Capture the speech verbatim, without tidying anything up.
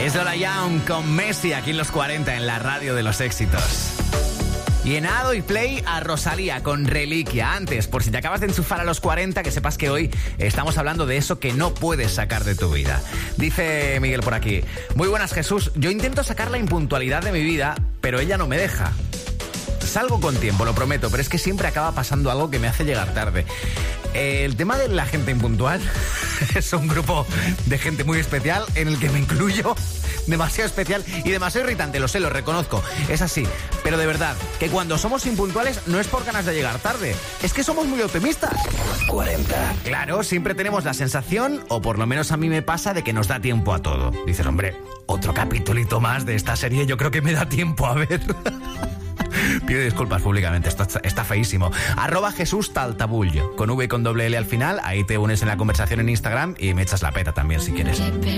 Es Lola Young con Messi aquí en los cuarenta en la radio de los éxitos. Y en Ado y Play a Rosalía con Reliquia. Antes, por si te acabas de enchufar a los cuarenta, que sepas que hoy estamos hablando de eso que no puedes sacar de tu vida. Dice Miguel por aquí: muy buenas, Jesús. Yo intento sacar la impuntualidad de mi vida, pero ella no me deja. Salgo con tiempo, lo prometo, pero es que siempre acaba pasando algo que me hace llegar tarde. El tema de la gente impuntual es un grupo de gente muy especial en el que me incluyo. Demasiado especial y demasiado irritante, lo sé, lo reconozco, es así. Pero de verdad, que cuando somos impuntuales no es por ganas de llegar tarde, es que somos muy optimistas. cuarenta. Claro, siempre tenemos la sensación, o por lo menos a mí me pasa, de que nos da tiempo a todo. Dices, hombre, otro capitulito más de esta serie yo creo que me da tiempo a ver. Pido disculpas públicamente, esto está feísimo. Arroba Jesús Taltabull, con V y con doble L al final. Ahí te unes en la conversación en Instagram y me echas la peta también si quieres.